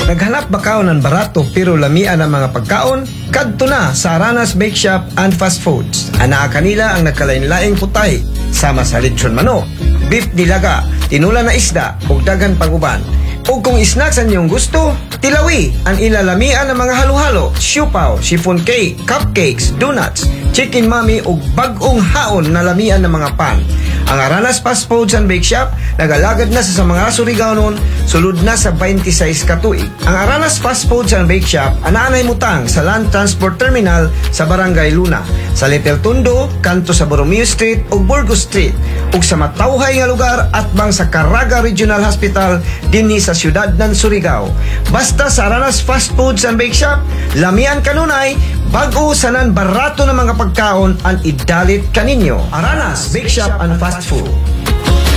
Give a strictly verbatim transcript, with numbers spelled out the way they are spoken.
Naghanap ba ka ng barato pero lamian ang mga pagkaon? Kadto na sa Aranas Bake Shop and Fast Foods. Anaa kanila ang nagkalain-laing putay, sama sa lechon manok, beef nilaga, tinula na isda, ug dagan paguban. O kung snacks ang iyong gusto, tilawi ang ilalamian ng mga halo-halo, siupaw, chiffon cake, cupcakes, donuts, chicken mami ug bag-ong haon na lamian ng mga pan. Ang Aranas Fast Foods and Bake Shop nagalagad na sa mga Surigao noon, sulod na sa twenty-six ka tuig. Ang Aranas Fast Foods and Bake Shop anaanay mutang sa Land Transport Terminal sa Barangay Luna, sa Little Tondo, kanto sa Borromeo Street ug Burgos Street, ug sa matawhay nga lugar atbang sa Caraga Regional Hospital dinhi sa siyudad ng Surigao. Basta sa Aranas Fast Foods and Bake Shop, lamian kanunay, bag-o sanan barato ng mga pagkaon ang idalit kaninyo. Aranas Bake Shop and Fast Food.